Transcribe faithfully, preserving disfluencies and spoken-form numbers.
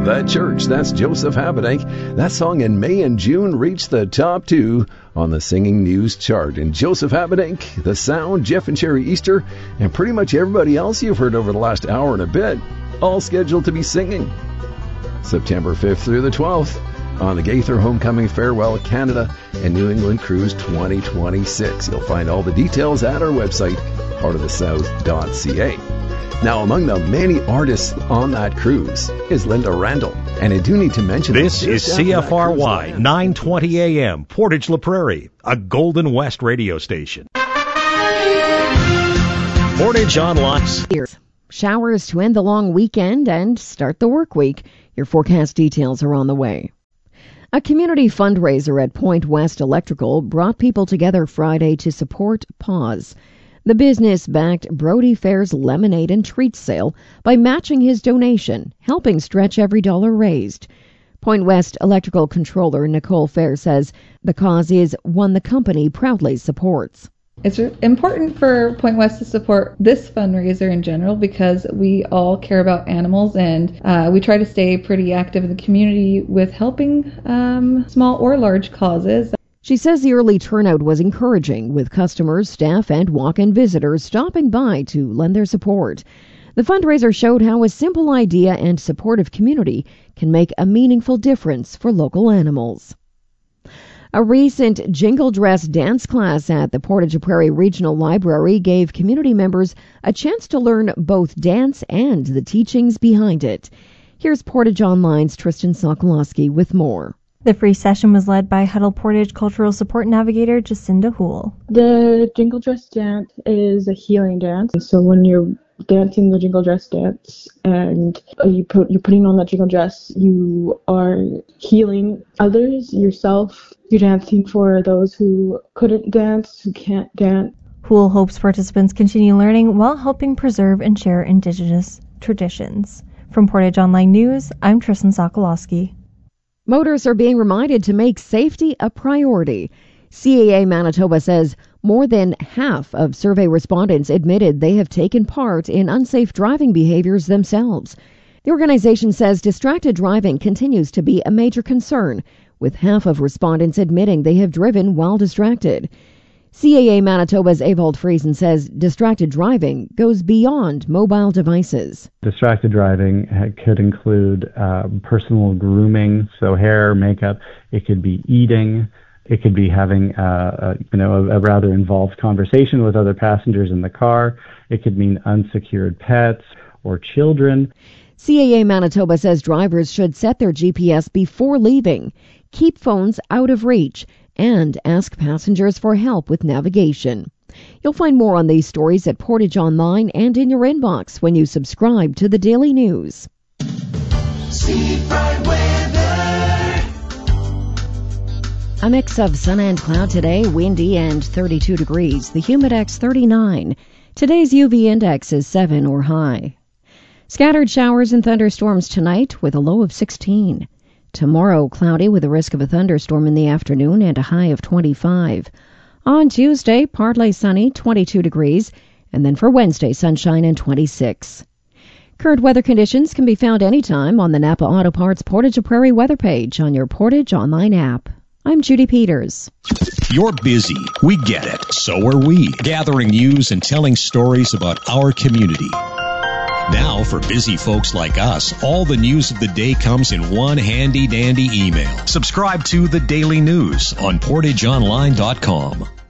The Church, that's Joseph Habedank. That song in May and June reached the top two on the Singing News chart. And Joseph Habedank, The Sound, Jeff and Sherry Easter, and pretty much everybody else you've heard over the last hour and a bit, all scheduled to be singing. September fifth through the twelfth on the Gaither Homecoming Farewell Canada and New England Cruise twenty twenty-six. You'll find all the details at our website, heart of the south dot c a. Now, among the many artists on that cruise is Linda Randall. And I do need to mention... This is C F R Y, nine twenty A M, Portage La Prairie, a Golden West radio station. Portage Online. Showers to end the long weekend and start the work week. Your forecast details are on the way. A community fundraiser at Point West Electrical brought people together Friday to support Pause. The business backed Brody Fair's lemonade and treat sale by matching his donation, helping stretch every dollar raised. Point West Electrical Controller Nicole Fair says the cause is one the company proudly supports. It's important for Point West to support this fundraiser in general because we all care about animals, and uh, we try to stay pretty active in the community with helping um, small or large causes. She says the early turnout was encouraging, with customers, staff, and walk-in visitors stopping by to lend their support. The fundraiser showed how a simple idea and supportive community can make a meaningful difference for local animals. A recent jingle dress dance class at the Portage La Prairie Regional Library gave community members a chance to learn both dance and the teachings behind it. Here's Portage Online's Tristan Sokolowski with more. The free session was led by Huddle Portage Cultural Support Navigator Jacinda Houle. The Jingle Dress Dance is a healing dance. So when you're dancing the Jingle Dress Dance and you put, you're putting on that jingle dress, you are healing others, yourself. You're dancing for those who couldn't dance, who can't dance. Houle hopes participants continue learning while helping preserve and share Indigenous traditions. From Portage Online News, I'm Tristan Sokolowski. Motorists are being reminded to make safety a priority. C A A Manitoba says more than half of survey respondents admitted they have taken part in unsafe driving behaviors themselves. The organization says distracted driving continues to be a major concern, with half of respondents admitting they have driven while distracted. C A A Manitoba's Ewald Friesen says distracted driving goes beyond mobile devices. Distracted driving could include uh, personal grooming, so hair, makeup. It could be eating. It could be having uh, a, you know, a, a rather involved conversation with other passengers in the car. It could mean unsecured pets or children. C A A Manitoba says drivers should set their G P S before leaving, keep phones out of reach, and ask passengers for help with navigation. You'll find more on these stories at Portage Online and in your inbox when you subscribe to the Daily News. Seafront weather. A mix of sun and cloud today, windy and thirty-two degrees. The humidex thirty-nine. Today's U V index is seven or high. Scattered showers and thunderstorms tonight with a low of sixteen. Tomorrow, cloudy with a risk of a thunderstorm in the afternoon and a high of twenty-five. On Tuesday, partly sunny, twenty-two degrees. And then for Wednesday, sunshine and twenty-six. Current weather conditions can be found anytime on the Napa Auto Parts Portage La Prairie weather page on your Portage Online app. I'm Judy Peters. You're busy. We get it. So are we. Gathering news and telling stories about our community. Now, for busy folks like us, all the news of the day comes in one handy-dandy email. Subscribe to The Daily News on portage online dot com.